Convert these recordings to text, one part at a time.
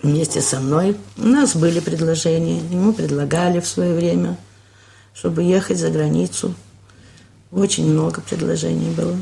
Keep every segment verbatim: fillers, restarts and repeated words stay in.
вместе со мной. У нас были предложения, ему предлагали в свое время, чтобы ехать за границу. Очень много предложений было.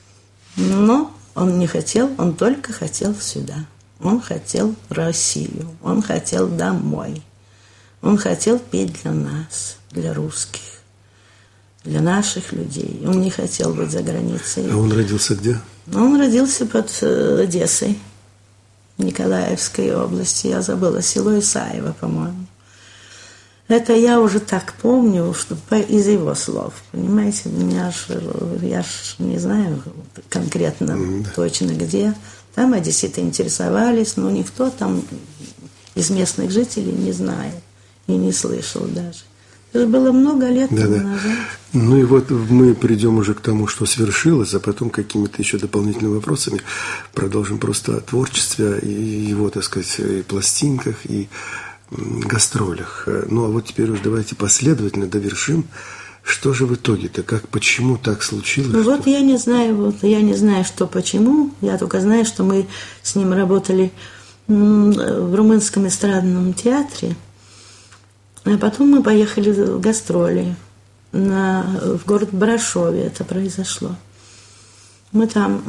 Но он не хотел, он только хотел сюда. Он хотел Россию, он хотел домой. Он хотел петь для нас, для русских, для наших людей. Он не хотел быть за границей. А он родился где? Он родился под Одессой, Николаевской области. Я забыла, село Исаево, по-моему. Это я уже так помню, что из его слов. Понимаете, меня ж, я ж не знаю конкретно mm-hmm. точно где. Там одесситы интересовались, но никто там из местных жителей не знает и не слышал даже. Это было много лет да, да. назад. Ну и вот мы придем уже к тому, что свершилось, а потом какими-то еще дополнительными вопросами продолжим просто о творчестве и его, так сказать, и пластинках, и гастролях. Ну а вот теперь уж давайте последовательно довершим. Что же в итоге-то? Как, почему так случилось? Ну что... вот я не знаю, вот я не знаю, что почему. Я только знаю, что мы с ним работали в Румынском эстрадном театре. А потом мы поехали в гастроли на, в город Барашове. Это произошло. Мы там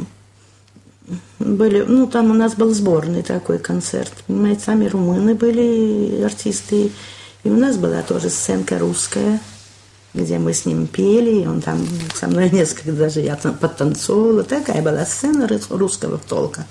были, ну там у нас был сборный такой концерт. Понимаете, сами румыны были артисты. И у нас была тоже сценка русская, где мы с ним пели, и он там со мной несколько даже, я там подтанцовывала. Такая была сцена русского толка.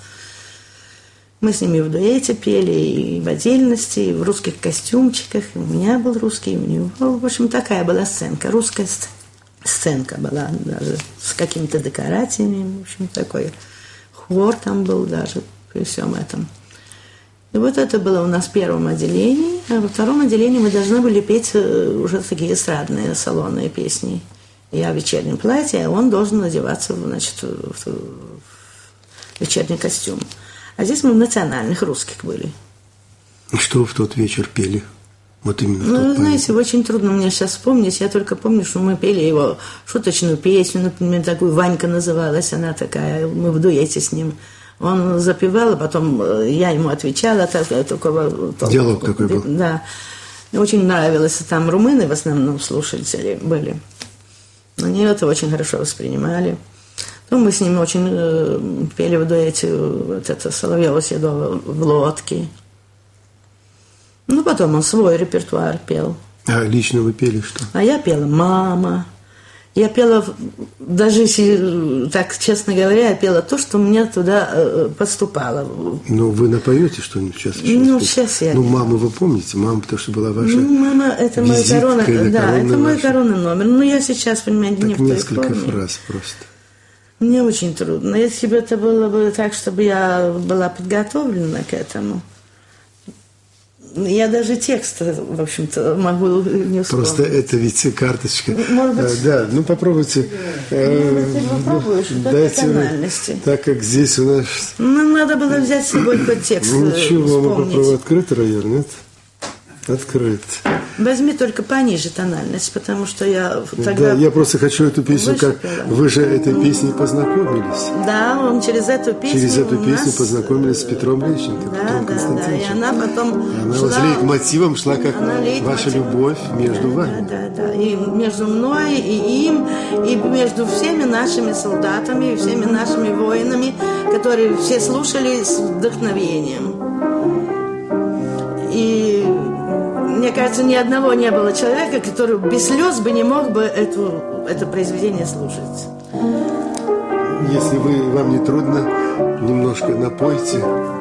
Мы с ними в дуэте пели, и в отдельности, и в русских костюмчиках. И у меня был русский, и у него. В общем, такая была сценка. Русская сценка была даже с какими-то декорациями. В общем, такой хор там был даже при всем этом. И вот это было у нас в первом отделении. А во втором отделении мы должны были петь уже такие эстрадные, салонные песни. Я в вечернем платье, а он должен надеваться, значит, в, в вечерний костюм. А здесь мы в национальных русских были. Что вы в тот вечер пели? Вот именно ну, в тот знаете, момент. Очень трудно мне сейчас вспомнить. Я только помню, что мы пели его шуточную песню, например, такую «Ванька» называлась, она такая, мы в дуэте с ним. Он запевал, а потом я ему отвечала. Такого, диалог такой был. Да. Очень нравилось. Там румыны в основном слушатели были. Они это очень хорошо воспринимали. Ну, мы с ним очень э, пели в дуэте вот это Соловьева Седова в лодке. Ну, потом он свой репертуар пел. А лично вы пели что? А я пела «Мама». Я пела, даже если, так честно говоря, я пела то, что мне туда э, поступало. Ну, вы напоете что-нибудь сейчас? Ну, сейчас я... Ну, маму вы помните? Мама, потому что была ваша... Ну, мама, это мой корона... Да, это мой коронный номер. Но я сейчас, понимаете, не в той несколько форме. фраз просто. Мне очень трудно. Если бы это было бы так, чтобы я была подготовлена к этому... Я даже текст, в общем-то, могу не вспомнить. Просто это ведь карточка. Может быть, да, ну попробуйте. Может быть, попробуешь, дайте тональности. Так как здесь у нас... Ну, надо было взять с собой хоть текст. Ничего, мы попробуем. Открыт рояль, нет? Открыт. Возьми только пониже тональность, потому что я тогда... Да, я просто хочу эту песню, как пела. Вы же этой песней познакомились. Да, он через эту песню... Через эту песню нас... познакомились с Петром Лещенко, да, Петром да, Константиновичем. Да, и она потом Она шла... вот лейтмотивом шла, как лейтмотив... ваша любовь между да, вами. Да, да, да, и между мной, и им, и между всеми нашими солдатами, и всеми нашими воинами, которые все слушали с вдохновением. И... Мне кажется, ни одного не было человека, который без слез бы не мог бы эту, это произведение слушать. Если вы, вам не трудно, немножко напойте.